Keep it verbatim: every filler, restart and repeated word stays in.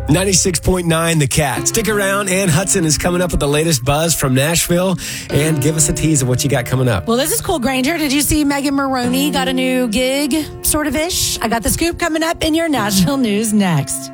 ninety-six point nine The Cat. Stick around. Ann Hudson is coming up with the latest buzz from Nashville. And give us a tease of what you got coming up. Well, this is cool, Granger. Did you see Megan Maroney got a new gig, sort of ish? I got the scoop coming up in your Nashville news next.